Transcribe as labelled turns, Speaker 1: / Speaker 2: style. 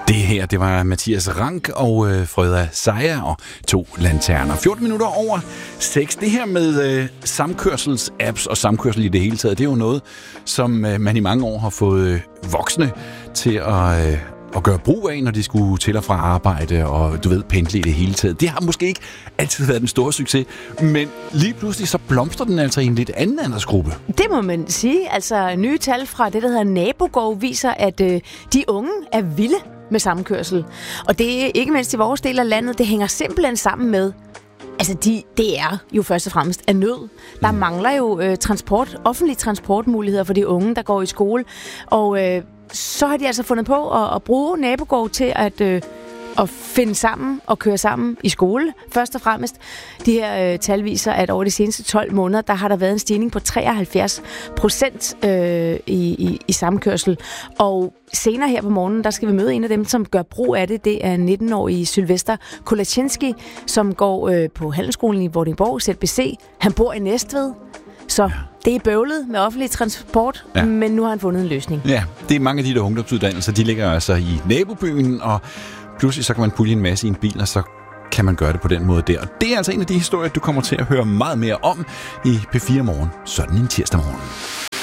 Speaker 1: Det her, det var Mathias Rank og Frøda Sejer og 2 lanterner. 14 minutter over 6. Det her med samkørsels-apps og samkørsel i det hele taget, det er jo noget, som man i mange år har fået voksne til at gøre brug af, når de skulle til og fra arbejde og, du ved, pendle i det hele taget. Det har måske ikke altid været den store succes, men lige pludselig så blomstrer den altså i en lidt anden aldersgruppe.
Speaker 2: Det må man sige. Altså, nye tal fra det, der hedder NaboGo, viser, at de unge er vilde med samkørsel. Og det er ikke mindst i vores del af landet, det hænger simpelthen sammen med, altså det er jo først og fremmest af nød. Der mangler jo offentlige transportmuligheder for de unge, der går i skole. Og så har de altså fundet på at bruge NaboGo til at finde sammen og køre sammen i skole. Først og fremmest, de her tal viser, at over de seneste 12 måneder, der har der været en stigning på 73% i samkørsel. Og senere her på morgenen, der skal vi møde en af dem, som gør brug af det. Det er 19-årige Sylvester Kolaczynski, som går på Handelsskolen i Vordingborg, ZBC. Han bor i Næstved. Så det er bøvlet med offentlig transport, men nu har han fundet en løsning. Ja,
Speaker 1: det er mange af de der ungdomsuddannelser, de ligger altså i nabobyen, og pludselig så kan man pulje en masse i en bil, og så kan man gøre det på den måde der. Og det er altså en af de historier, du kommer til at høre meget mere om i P4 Morgen, sådan en tirsdag morgen.